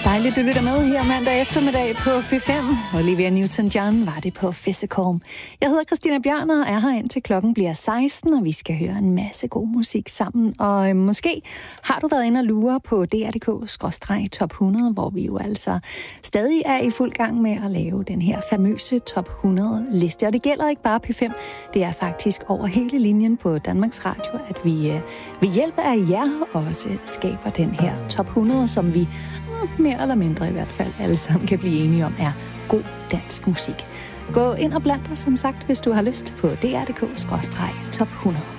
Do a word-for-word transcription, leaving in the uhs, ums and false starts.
Dejligt, du lytter med her mandag eftermiddag på P fem. Olivia Newton-John var det på Physical. Jeg hedder Christina Bjørn og er her indtil klokken bliver seksten, og vi skal høre en masse god musik sammen. Og øh, måske har du været inde og lure på D R punktum D K skråstreg top hundrede, hvor vi jo altså stadig er i fuld gang med at lave den her famøse top hundrede liste. Og det gælder ikke bare P fem, det er faktisk over hele linjen på Danmarks Radio, at vi øh, ved hjælp af jer også skaber den her top hundrede, som vi mere eller mindre i hvert fald alle sammen kan blive enige om er god dansk musik. Gå ind og bland dig, som sagt, hvis du har lyst på D R punktum D K skråstreg top hundrede.